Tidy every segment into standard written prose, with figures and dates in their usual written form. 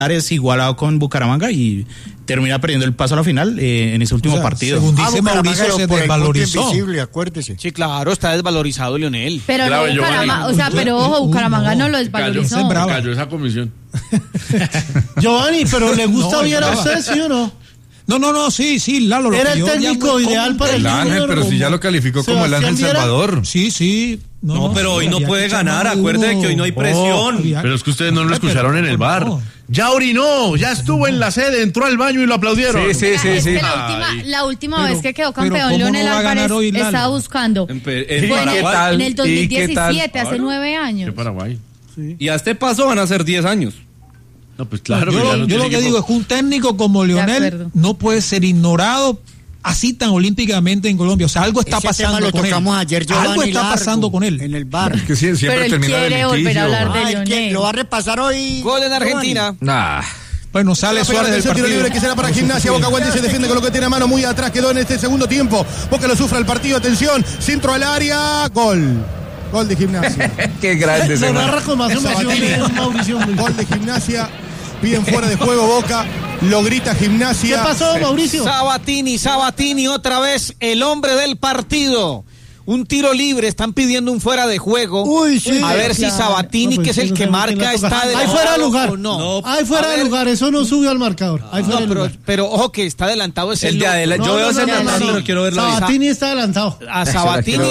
es igualado con Bucaramanga y termina perdiendo el paso a la final en ese último partido. Según dice Mauricio, se desvalorizó. Invisible, acuérdese. Sí, claro, está desvalorizado Lionel. Pero no Bucaramanga, pero ojo, Bucaramanga no lo desvalorizó. Cayó esa comisión. Giovanni, pero ¿le gusta bien a usted, sí o no? No, sí, Lalo. Era el técnico ideal para el Ángel, pero si ya lo calificó como el Ángel Salvador. Sí. No, pero hoy no puede ganar, acuérdate que hoy no hay presión. Pero es que ustedes no lo escucharon en el bar. Ya orinó, ya estuvo en la sede, entró al baño y lo aplaudieron. Sí. La última vez que quedó campeón Leonel Álvarez estaba buscando. Fue en el 2017, hace 9 años. ¿Qué Paraguay? Sí. Y a este paso van a ser 10 años. No, pues claro. Yo lo que digo es que un técnico como Leonel no puede ser ignorado así tan olímpicamente en Colombia. O sea, algo está pasando con él. Ayer, algo está pasando con él. En el bar. Es que siempre termina de quiere volver a hablar de Leonel. Lo va a repasar hoy. Gol en Argentina. Bueno, sale Suárez del partido. Tiro libre que será para Gimnasia. Boca Guante se defiende con lo que tiene a mano muy atrás. Quedó en este segundo tiempo. Boca lo sufre el partido. Atención. Centro al área. Gol de Gimnasia. Qué grande se narra con más emoción, Mauricio. Gol de Gimnasia. Piden fuera de juego Boca. Lo grita Gimnasia. ¿Qué pasó, Mauricio? Sabatini, otra vez el hombre del partido. Un tiro libre, están pidiendo un fuera de juego. Uy, sí. A ver si Sabatini, que es el que marca, está adelantado. Hay fuera de lugar. No. Hay fuera de lugar, eso no subió al marcador. Pero ojo que está adelantado es el de adelante. Yo veo a Sabatini, pero quiero verlo. Sabatini está adelantado. A Sabatini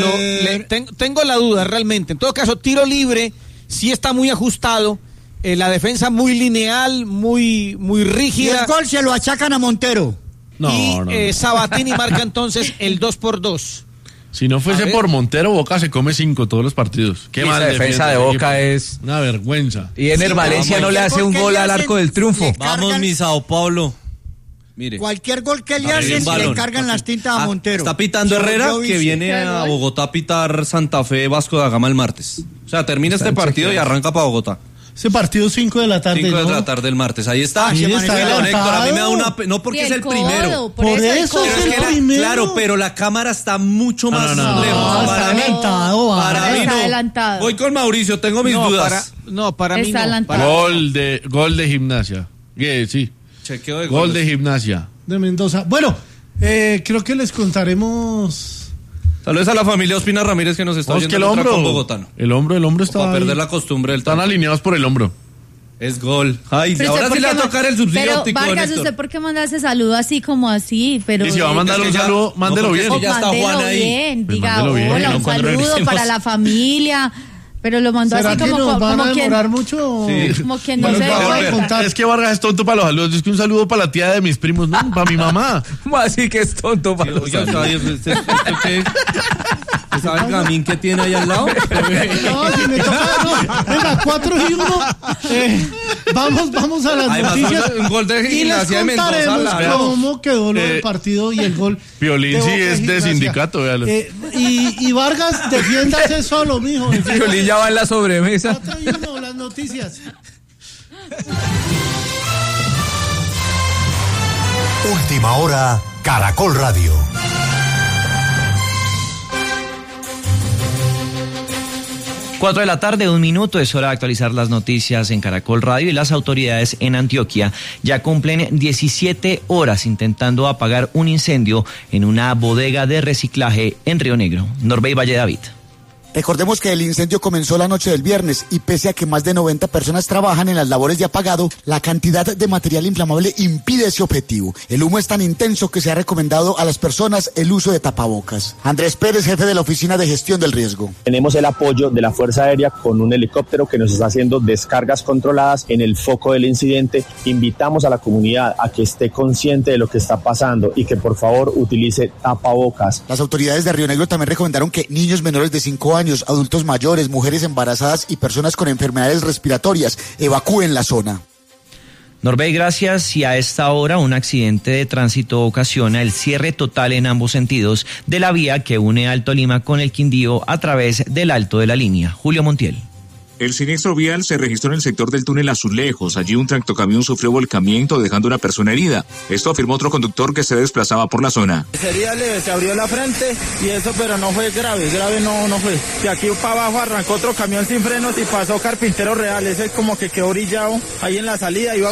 tengo la duda realmente. En todo caso, tiro libre sí está muy ajustado. La defensa muy lineal, muy rígida. Y el gol se lo achacan a Montero. Sabatini marca entonces el 2-2. Si no fuese por Montero, Boca se come 5 todos los partidos. Qué mala defensa de Boca es una vergüenza. Y Ener Valencia no le hace un gol al arco del triunfo. Vamos, mi Sao Paulo. Mire. Cualquier gol que le hacen, le cargan las tintas a Montero. Está pitando Herrera, que viene a Bogotá a pitar Santa Fe Vasco da Gama el martes. O sea, termina este partido y arranca para Bogotá. Ese partido 5 de la tarde. 5 de la tarde el martes, ahí está. Ahí está Héctor, a mí me da una no porque es el primero. Por eso es el primero. Claro, pero la cámara está mucho más lejos. Para mí está adelantado. Voy con Mauricio, tengo mis dudas. Para mí no. Gol de Gimnasia. Sí. Chequeo de gol de Gimnasia. De Mendoza. Bueno, creo que les contaremos. Saludos a la familia Ospina Ramírez que nos está oyendo el hombro, con bogotano. El hombro está para perder la costumbre del están alineados por el hombro. Es gol. Ay, ahora sí le va a tocar el subsidio pero, óptico. Vargas, ¿usted por qué manda ese saludo así como así? Pero y si va a mandar un saludo, mándelo bien. Ya está Juan ahí. Bien, pues diga, hola, un saludo para la familia. Pero lo mandó así como demorar mucho. Sí. Como quien no se va contar. Es que Vargas es tonto para los saludos. Es que un saludo para la tía de mis primos, no, para mi mamá. Así que es tonto para los saludos. ¿Sabe el gamín que tiene ahí al lado? No, si me toca, venga, 4-1. Vamos a las noticias. Un gol de Gimnasia de Mendoza. Cómo quedó el partido y el gol. Piolín sí es de sindicato, véalo. Y Vargas, defiéndase solo, mijo. Piolín ya va en la sobremesa. 4-1, las noticias. Última hora, Caracol Radio. 4 de la tarde, 1 minuto, es hora de actualizar las noticias en Caracol Radio y las autoridades en Antioquia ya cumplen 17 horas intentando apagar un incendio en una bodega de reciclaje en Río Negro. Norbey Valle David. Recordemos que el incendio comenzó la noche del viernes y pese a que más de 90 personas trabajan en las labores de apagado, la cantidad de material inflamable impide ese objetivo. El humo es tan intenso que se ha recomendado a las personas el uso de tapabocas. Andrés Pérez, jefe de la Oficina de Gestión del Riesgo. Tenemos el apoyo de la Fuerza Aérea con un helicóptero que nos está haciendo descargas controladas en el foco del incidente. Invitamos a la comunidad a que esté consciente de lo que está pasando y que por favor utilice tapabocas. Las autoridades de Río Negro también recomendaron que niños menores de 5 años, adultos mayores, mujeres embarazadas y personas con enfermedades respiratorias evacúen la zona. Norbey, gracias. Y a esta hora un accidente de tránsito ocasiona el cierre total en ambos sentidos de la vía que une Alto Lima con el Quindío a través del Alto de la Línea. Julio Montiel. El siniestro vial se registró en el sector del túnel Azulejos. Allí un tractocamión sufrió volcamiento dejando una persona herida. Esto afirmó otro conductor que se desplazaba por la zona. Sería leve, se abrió la frente y eso, pero no fue grave no fue. De aquí para abajo arrancó otro camión sin frenos y pasó Carpintero Real. Ese como que quedó orillado ahí en la salida.